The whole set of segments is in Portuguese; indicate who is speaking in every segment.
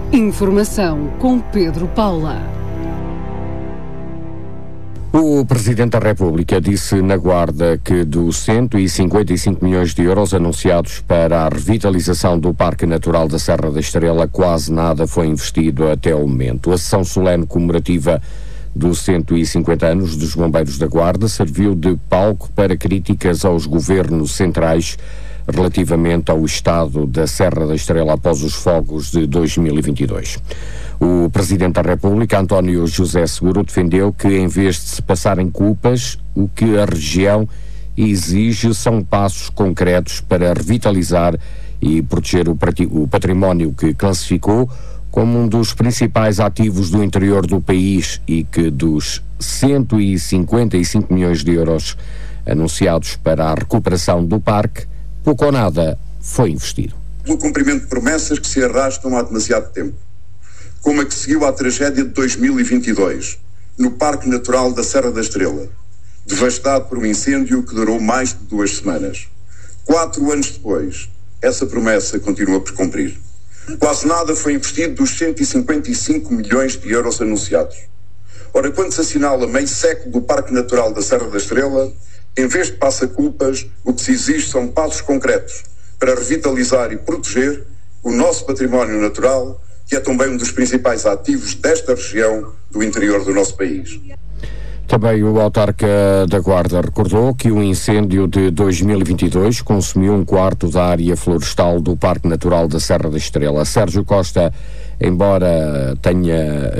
Speaker 1: Informação com Pedro Paula.
Speaker 2: O Presidente da República disse na Guarda que dos 155 milhões de euros anunciados para a revitalização do Parque Natural da Serra da Estrela, quase nada foi investido até o momento. A sessão solene comemorativa dos 150 anos dos Bombeiros da Guarda serviu de palco para críticas aos governos centrais relativamente ao estado da Serra da Estrela após os fogos de 2022. O Presidente da República, António José Seguro, defendeu que, em vez de se passarem culpas, o que a região exige são passos concretos para revitalizar e proteger o património que classificou como um dos principais ativos do interior do país e que dos 155 milhões de euros anunciados para a recuperação do parque, pouco ou nada foi investido.
Speaker 3: Pelo cumprimento de promessas que se arrastam há demasiado tempo, como a que seguiu à tragédia de 2022, no Parque Natural da Serra da Estrela, devastado por um incêndio que durou mais de 2 semanas. 4 anos depois, essa promessa continua por cumprir. Quase nada foi investido dos 155 milhões de euros anunciados. Ora, quando se assinala meio século do Parque Natural da Serra da Estrela, em vez de passa-culpas, o que se exige são passos concretos para revitalizar e proteger o nosso património natural, que é também um dos principais ativos desta região do interior do nosso país.
Speaker 2: Também o autarca da Guarda recordou que o incêndio de 2022 consumiu 1/4 da área florestal do Parque Natural da Serra da Estrela. Sérgio Costa, embora tenha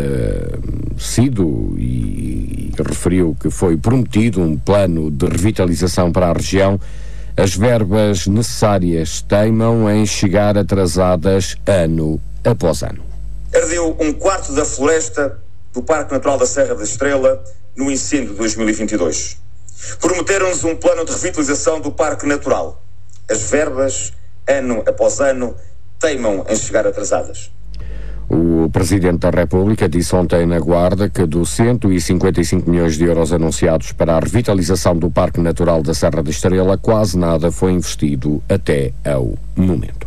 Speaker 2: sido e referiu que foi prometido um plano de revitalização para a região, as verbas necessárias teimam em chegar atrasadas ano após ano.
Speaker 4: Ardeu 1/4 da floresta do Parque Natural da Serra da Estrela no incêndio de 2022. Prometeram-nos um plano de revitalização do Parque Natural. As verbas, ano após ano, teimam em chegar atrasadas.
Speaker 2: O Presidente da República disse ontem na Guarda que dos 155 milhões de euros anunciados para a revitalização do Parque Natural da Serra da Estrela, quase nada foi investido até ao momento.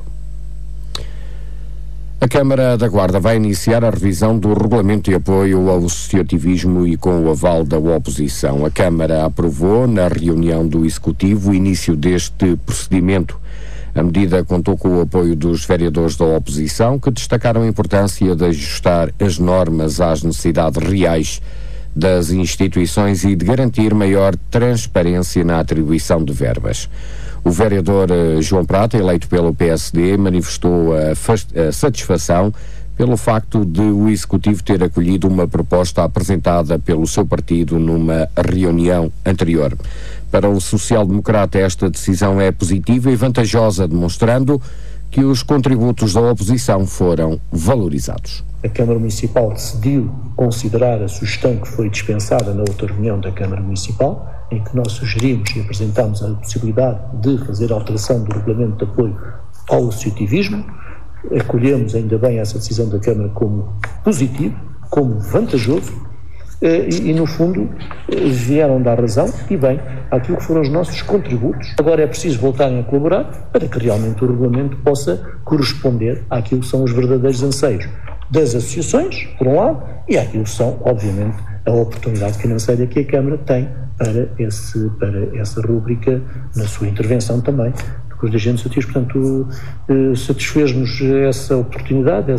Speaker 2: A Câmara da Guarda vai iniciar a revisão do Regulamento de Apoio ao Associativismo e com o aval da oposição. A Câmara aprovou, na reunião do Executivo, o início deste procedimento. A medida contou com o apoio dos vereadores da oposição, que destacaram a importância de ajustar as normas às necessidades reais das instituições e de garantir maior transparência na atribuição de verbas. O vereador João Prata, eleito pelo PSD, manifestou a satisfação pelo facto de o Executivo ter acolhido uma proposta apresentada pelo seu partido numa reunião anterior. Para o social-democrata, esta decisão é positiva e vantajosa, demonstrando que os contributos da oposição foram valorizados.
Speaker 5: A Câmara Municipal decidiu considerar a sugestão que foi dispensada na outra reunião da Câmara Municipal, em que nós sugerimos e apresentámos a possibilidade de fazer a alteração do Regulamento de Apoio ao Associativismo. Acolhemos ainda bem essa decisão da Câmara como positivo, como vantajoso, e no fundo vieram dar razão e bem àquilo que foram os nossos contributos. Agora é preciso voltarem a colaborar para que realmente o regulamento possa corresponder àquilo que são os verdadeiros anseios das associações, por um lado, e àquilo que são, obviamente, a oportunidade financeira que a Câmara tem para essa rúbrica na sua intervenção também com os agentes associativos. Portanto, satisfaz-nos essa oportunidade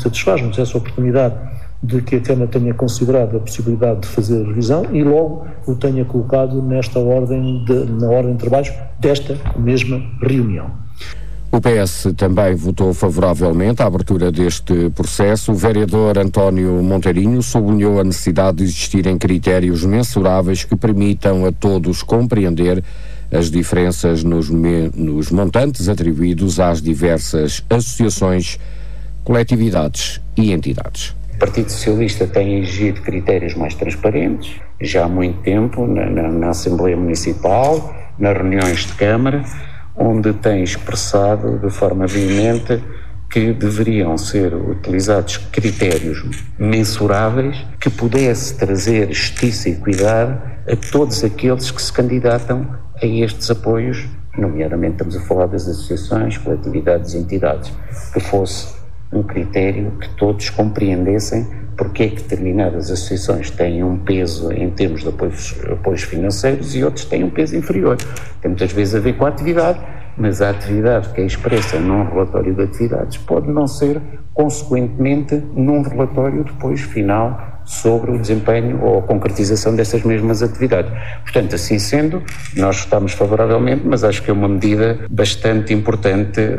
Speaker 5: de que a Câmara tenha considerado a possibilidade de fazer a revisão e logo o tenha colocado na ordem de trabalhos desta mesma reunião.
Speaker 2: O PS também votou favoravelmente à abertura deste processo. O vereador António Monteirinho sublinhou a necessidade de existirem critérios mensuráveis que permitam a todos compreender as diferenças nos montantes atribuídos às diversas associações, coletividades e entidades.
Speaker 6: O Partido Socialista tem exigido critérios mais transparentes, já há muito tempo, na Assembleia Municipal, nas reuniões de Câmara, onde tem expressado de forma veemente que deveriam ser utilizados critérios mensuráveis que pudesse trazer justiça e equidade a todos aqueles que se candidatam a estes apoios, nomeadamente estamos a falar das associações, coletividades e entidades, que fosse um critério que todos compreendessem porque é que determinadas associações têm um peso em termos de apoios financeiros e outros têm um peso inferior. Tem muitas vezes a ver com a atividade, mas a atividade que é expressa num relatório de atividades pode não ser, consequentemente, num relatório depois final sobre o desempenho ou a concretização dessas mesmas atividades. Portanto, assim sendo, nós votamos favoravelmente, mas acho que é uma medida bastante importante.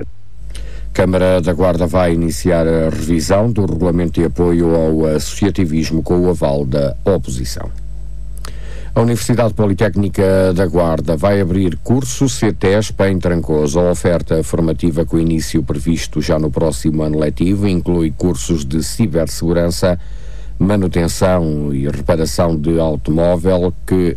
Speaker 2: Câmara da Guarda vai iniciar a revisão do regulamento de apoio ao associativismo com o aval da oposição. A Universidade Politécnica da Guarda vai abrir curso CETESP em Trancoso. A oferta formativa com início previsto já no próximo ano letivo inclui cursos de cibersegurança, manutenção e reparação de automóvel que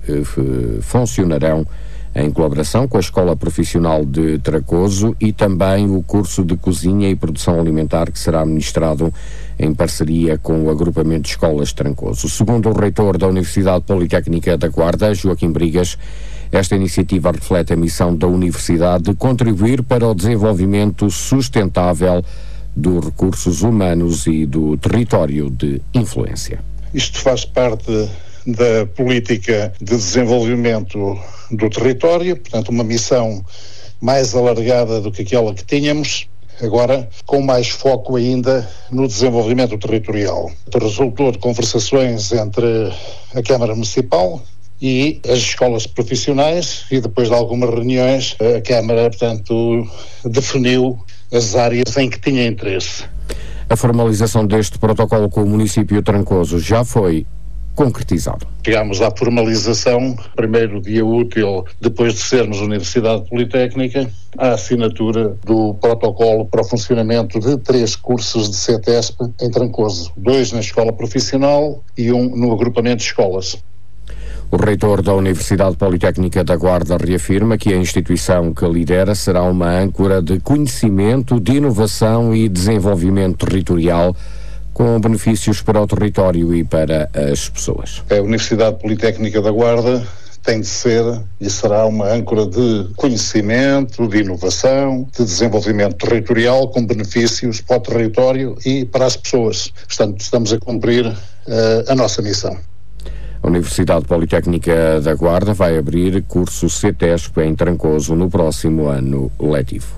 Speaker 2: funcionarão em colaboração com a Escola Profissional de Trancoso e também o curso de Cozinha e Produção Alimentar que será ministrado em parceria com o agrupamento de escolas de Trancoso. Segundo o reitor da Universidade Politécnica da Guarda, Joaquim Brigas, esta iniciativa reflete a missão da Universidade de contribuir para o desenvolvimento sustentável dos recursos humanos e do território de influência.
Speaker 1: Isto faz parte da política de desenvolvimento do território, portanto uma missão mais alargada do que aquela que tínhamos, agora com mais foco ainda no desenvolvimento territorial. Resultou de conversações entre a Câmara Municipal e as escolas profissionais e depois de algumas reuniões a Câmara, portanto, definiu as áreas em que tinha interesse.
Speaker 2: A formalização deste protocolo com o município de Trancoso já foi concretizado.
Speaker 1: Chegámos à formalização, primeiro dia útil, depois de sermos Universidade Politécnica, à assinatura do protocolo para o funcionamento de 3 cursos de CETESP em Trancoso, 2 na Escola Profissional e 1 no agrupamento de escolas.
Speaker 2: O reitor da Universidade Politécnica da Guarda reafirma que a instituição que lidera será uma âncora de conhecimento, de inovação e desenvolvimento territorial, com benefícios para o território e para as pessoas.
Speaker 1: A Universidade Politécnica da Guarda tem de ser e será uma âncora de conhecimento, de inovação, de desenvolvimento territorial, com benefícios para o território e para as pessoas. Portanto, estamos a cumprir a nossa missão.
Speaker 2: A Universidade Politécnica da Guarda vai abrir curso CETESP em Trancoso no próximo ano letivo.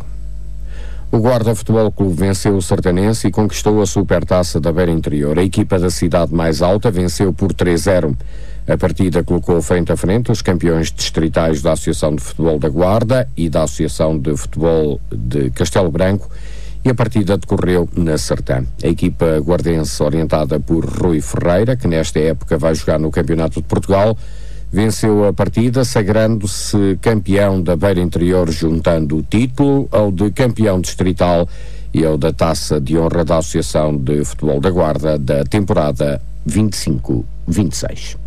Speaker 2: O Guarda Futebol Clube venceu o Sertanense e conquistou a Supertaça da Beira Interior. A equipa da cidade mais alta venceu por 3-0. A partida colocou frente a frente os campeões distritais da Associação de Futebol da Guarda e da Associação de Futebol de Castelo Branco e a partida decorreu na Sertã. A equipa guardense, orientada por Rui Ferreira, que nesta época vai jogar no Campeonato de Portugal, venceu a partida, sagrando-se campeão da Beira Interior, juntando o título ao de campeão distrital e ao da Taça de Honra da Associação de Futebol da Guarda da temporada 25-26.